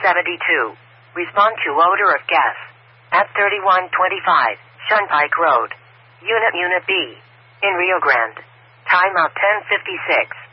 72. Respond to odor of gas. At 3125, Shunpike Road. Unit B. In Rio Grande. Timeout 10:56.